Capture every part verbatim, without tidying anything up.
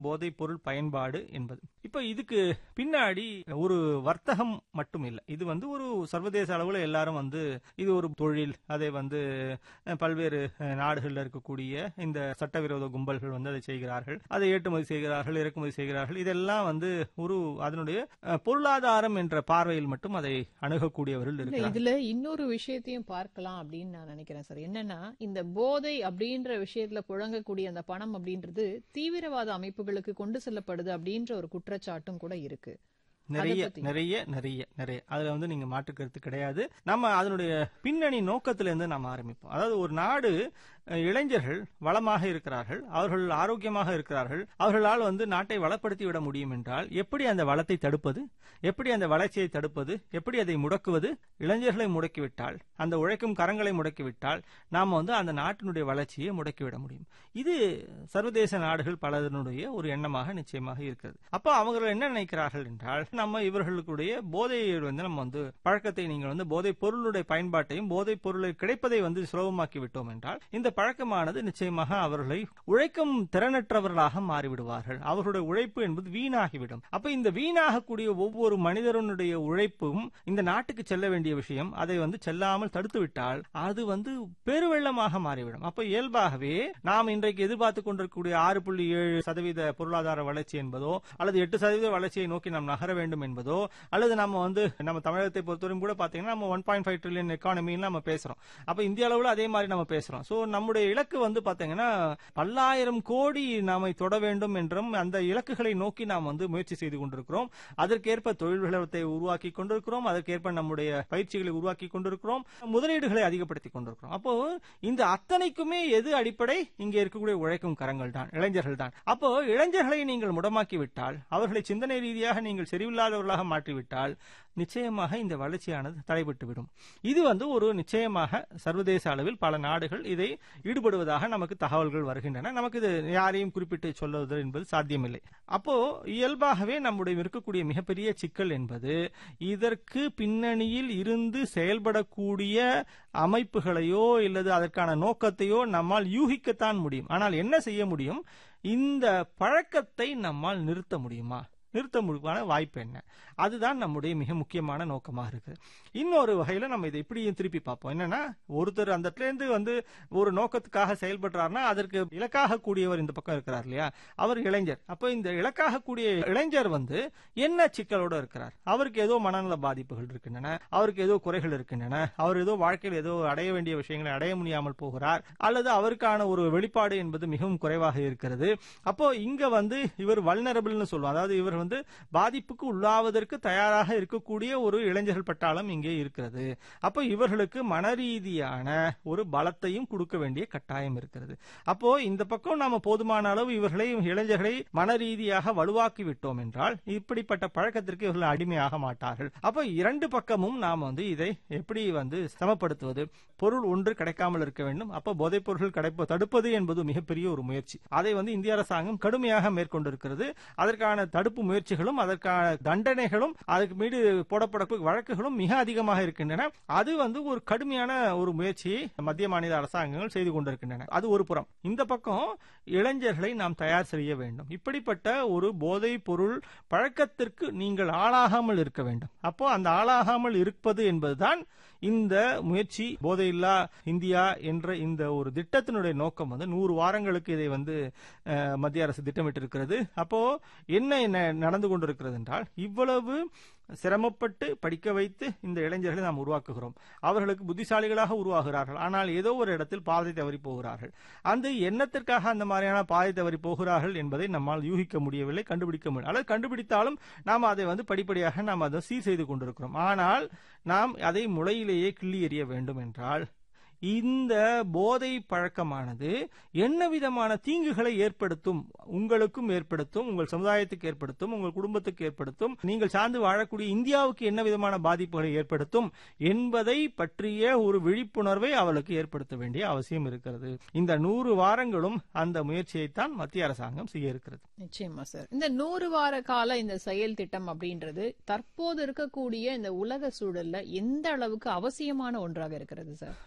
போதைப் பொருள் பயன்பாடு என்பது. இப்ப இதுக்கு பின்னாடி ஒரு வர்த்தகம் மட்டும் இல்லை, இது வந்து ஒரு சர்வதேச அளவுல எல்லாரும் வந்து இது ஒரு தொழில், அதை வந்து பல்வேறு நாடுகள்ல இருக்கக்கூடிய இந்த சட்டவிரோத கும்பல்கள் வந்து அதை செய்கிறார்கள், அதை ஏற்றுமதி செய்கிறார்கள், இறக்குமதி செய்கிறார்கள். இதெல்லாம் வந்து ஒரு அதனுடைய பொருளாதாரம் என்ற பார்வையில் மட்டும் அதை அணுகக்கூடியவர்கள் இருக்கிறார்கள். இதுல இன்னொரு விஷயத்தையும் பார்க்கலாம் அப்படின்னு நான் நினைக்கிறேன் சார். என்னன்னா, இந்த போதை அப்படின்ற விஷயத்துல புழங்கக்கூடிய அந்த பணம் அப்படின்றது தீவிரவாத அமைப்புகளுக்கு கொண்டு செல்லப்படுது அப்படின்ற ஒரு குற்றச்சாட்டும் கூட இருக்கு. நிறைய நிறைய நிறைய நிறைய அதுல வந்து நீங்க மாற்று கருத்து கிடையாது. நம்ம அதனுடைய பின்னணி நோக்கத்திலிருந்து நம்ம ஆரம்பிப்போம். அதாவது ஒரு நாடு இளைஞர்கள் வளமாக இருக்கிறார்கள், அவர்கள் ஆரோக்கியமாக இருக்கிறார்கள், அவர்களால் வந்து நாட்டை வளப்படுத்தி விட முடியும் என்றால் எப்படி அந்த வளத்தை தடுப்பது, எப்படி அந்த வளர்ச்சியை தடுப்பது, எப்படி அதை முடக்குவது? இளைஞர்களை முடக்கிவிட்டால், அந்த உழைக்கும் கரங்களை முடக்கிவிட்டால் நாம வந்து அந்த நாட்டினுடைய வளர்ச்சியை முடக்கிவிட முடியும். இது சர்வதேச நாடுகள் பலதனுடைய ஒரு எண்ணமாக நிச்சயமாக இருக்கிறது. அப்ப அவங்க என்ன நினைக்கிறார்கள் என்றால், நம்ம இவர்களுடைய போதையை வந்து நம்ம வந்து பழக்கத்தை நீங்கள் வந்து போதைப் பொருளுடைய பயன்பாட்டையும் போதைப் பொருளை கிடைப்பதை வந்து சுலபமாக்கி விட்டோம் என்றால் இந்த பழக்கமானது நிச்சயமாக அவர்களை உழைக்கும் திறனற்றவர்களாக மாறிவிடுவார்கள். அவர்களுடைய உழைப்பு என்பது வீணாகிவிடும். அப்ப இந்த வீணாகக்கூடிய ஒவ்வொரு மனிதனுடைய உழைப்பும் இந்த நாட்டுக்கு செல்ல வேண்டிய விஷயம், அதை வந்து செல்லாமல் தடுத்துவிட்டால் அது வந்து பெருவெள்ளமாக மாறிவிடும். அப்ப இயல்பாகவே நாம் இன்றைக்கு எதிர்பார்த்துக் கொண்டிருக்கக்கூடிய ஆறு புள்ளி ஏழு சதவீத பொருளாதார வளர்ச்சி என்பதோ அல்லது எட்டு சதவீத வளர்ச்சியை நோக்கி நாம் நகர வேண்டும் என்பதோ, அல்லது நம்ம வந்து நம்ம தமிழகத்தை பொறுத்தவரைக்கும் கூட பாத்தீங்கன்னா நம்ம ஒன் பாயிண்ட் ஃபைவ் ட்ரில்லியன் எக்கானமின்னு நம்ம பேசுறோம். அப்ப இந்திய அளவுல அதே மாதிரி நம்ம பேசுறோம். சோ நம்முடைய இலக்கு வந்து பாத்தீங்கன்னா பல்லாயிரம் கோடி நாம தொட வேண்டும் என்றும் அந்த இலக்குகளை நோக்கி நாம் வந்து முயற்சி செய்து கொண்டிருக்கிறோம். அதற்கேற்ப தொழில் வளத்தை உருவாக்கி கொண்டிருக்கிறோம், அதற்கேற்ப நம்முடைய பயிற்சிகளை உருவாக்கி கொண்டிருக்கிறோம், முதலீடுகளை அதிகப்படுத்திக் கொண்டிருக்கிறோம். அப்போ இந்த அத்தனைக்குமே எது அடிப்படை? இங்கே இருக்கக்கூடிய உழைக்கும் கரங்கள் தான், இளைஞர்கள் தான். அப்போ இளைஞர்களை நீங்கள் முடமாக்கி விட்டால், அவர்களை சிந்தனை ரீதியாக நீங்கள் செறிவில்லாதவர்களாக மாற்றிவிட்டால் நிச்சயமாக இந்த வளர்ச்சியானது தடைபட்டுவிடும். இது வந்து ஒரு நிச்சயமாக சர்வதேச அளவில் பல நாடுகள் இதை ஈடுபடுவதாக நமக்கு தகவல்கள் வருகின்றன. நமக்கு இது யாரையும் குறிப்பிட்டு சொல்லுவது என்பது சாத்தியமில்லை. அப்போ இயல்பாகவே நம்முடைய இருக்கக்கூடிய மிகப்பெரிய சிக்கல் என்பது இதற்கு பின்னணியில் இருந்து செயல்படக்கூடிய அமைப்புகளையோ இல்லது அதற்கான நோக்கத்தையோ நம்மால் யூகிக்கத்தான் முடியும். ஆனால் என்ன செய்ய முடியும்? இந்த பழக்கத்தை நம்மால் நிறுத்த முடியுமா? நிறுத்த முடிவான வாய்ப்பு என்ன? அதுதான் நம்முடைய மிக முக்கியமான நோக்கமாக இருக்கு. இன்னொரு வகையில நம்ம இதை இப்படியும் திருப்பி பார்ப்போம். என்னன்னா, ஒருத்தர் அந்த இடத்துல இருந்து வந்து ஒரு நோக்கத்துக்காக செயல்படுறாருன்னா அதற்கு இலக்காக கூடியவர் இந்த பக்கம் இருக்கிறார் இல்லையா, அவர் இளைஞர். அப்ப இந்த இலக்காக கூடிய இளைஞர் வந்து என்ன சிக்கலோட இருக்கிறார்? அவருக்கு ஏதோ மனநல பாதிப்புகள் இருக்கின்றன, அவருக்கு ஏதோ குறைகள் இருக்கின்றன, அவர் ஏதோ வாழ்க்கையில் ஏதோ அடைய வேண்டிய விஷயங்களை அடைய முடியாமல் போகிறார், அல்லது அவருக்கான ஒரு வெளிப்பாடு என்பது மிகவும் குறைவாக இருக்கிறது. அப்போ இங்க வந்து இவர் வல்னரபிள்னு சொல்லுவாங்க, அதாவது இவர் வந்து பாதிப்புக்கு உள்ளாவதற்கு தயாராக இருக்கக்கூடிய ஒரு இளைஞர்கள் பட்டாளம் இங்கே இருக்கிறது. அப்போ இவர்களுக்கு மனரீதியான ஒரு பலத்தையும் கொடுக்க வேண்டிய கட்டாயம் இருக்கிறது. அப்போ இந்த பக்கம் நாம போதுமான அளவு இவர்களை இளைஞர்களை மனரீதியாக வலுவாக்கி விட்டோம் என்றால் இப்படிப்பட்ட பழக்கத்திற்கு இவர்கள் அடிமையாக மாட்டார்கள். அப்போ இரண்டு பக்கமும் நாம் வந்து இதை எப்படி வந்து சமப்படுத்துவது? பொருள் ஒன்று கிடைக்காமல் இருக்க வேண்டும். அப்போ போதைப் பொருட்கள் கிடைப்ப தடுப்பது என்பது மிகப்பெரிய ஒரு முயற்சி. அதை வந்து இந்திய அரசாங்கம் கடுமையாக மேற்கொண்டிருக்கிறது. அதற்கான தடுப்பு முயற்சிகளும் அதற்கான தண்டனைகளும் அதுக்கு மீது போடப்படக்கூடிய வழக்குகளும் மிக அதிகமாக இருக்கின்றன. அது வந்து ஒரு கடுமையான ஒரு முயற்சியை மத்திய மாநில அரசாங்கங்கள் செய்து கொண்டிருக்கின்றன. அது ஒரு புறம். இந்த பக்கம் இளைஞர்களை நாம் தயார் செய்ய வேண்டும். இப்படிப்பட்ட ஒரு போதைப் பொருள் பழக்கத்திற்கு நீங்கள் ஆளாகாமல் இருக்க வேண்டும். அப்போ அந்த ஆளாகாமல் இருப்பது என்பதுதான் இந்த முயற்சி. போதையில்லா இந்தியா என்ற இந்த ஒரு திட்டத்தினுடைய நோக்கம் வந்து நூறு வாரங்களுக்கு இதை வந்து மத்திய அரசு திட்டமிட்டிருக்கிறது. அப்போ என்ன என்ன நடந்து கொண்டிருக்கிறது என்றால், இவ்வளவு சிரமப்பட்டு படிக்க வைத்து இந்த இளைஞர்களை நாம் உருவாக்குகிறோம். அவர்களுக்கு புத்திசாலிகளாக உருவாகிறார்கள். ஆனால் ஏதோ ஒரு இடத்தில் பாதை தவறி போகிறார்கள். அந்த எண்ணத்திற்காக அந்த மாதிரியான பாதை தவறி போகிறார்கள் என்பதை நம்மால் யூகிக்க முடியவில்லை, கண்டுபிடிக்க முடியும். அல்லது கண்டுபிடித்தாலும் நாம் அதை வந்து படிப்படியாக நாம் அதை சீர் செய்து கொண்டிருக்கிறோம். ஆனால் நாம் அதை முளையிலேயே கிள்ளி எறிய வேண்டும் என்றால் இந்த போதை பழக்கமானது என்ன விதமான தீங்குகளை ஏற்படுத்தும், உங்களுக்கும் ஏற்படுத்தும், உங்கள் சமுதாயத்துக்கு ஏற்படுத்தும், உங்கள் குடும்பத்துக்கு ஏற்படுத்தும், நீங்கள் சார்ந்து வாழக்கூடிய இந்தியாவுக்கு என்ன விதமான பாதிப்புகளை ஏற்படுத்தும் என்பதை பற்றிய ஒரு விழிப்புணர்வை அவளுக்கு ஏற்படுத்த வேண்டிய அவசியம் இருக்கிறது. இந்த நூறு வாரங்களும் அந்த முயற்சியைத்தான் மத்திய அரசாங்கம் செய்ய இருக்கிறது. நிச்சயமா சார். இந்த நூறு வார கால இந்த செயல் திட்டம் அப்படின்றது தற்போது இருக்கக்கூடிய இந்த உலக சூழல்ல எந்த அளவுக்கு அவசியமான ஒன்றாக இருக்கிறது சார்? மிக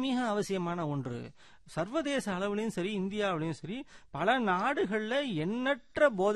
மிக அவசியமான ஒன்று. சர்வதேச அளவிலையும் சரி, இந்தியாவிலையும் சரி, பல நாடுகள்ல எண்ணற்ற போதை